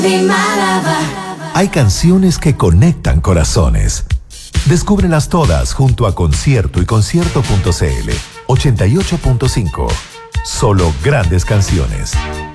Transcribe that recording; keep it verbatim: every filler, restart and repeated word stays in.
Hay canciones que conectan corazones. Descúbrelas todas junto a Concierto y Concierto punto c l. ochenta y ocho punto cinco. Solo grandes canciones.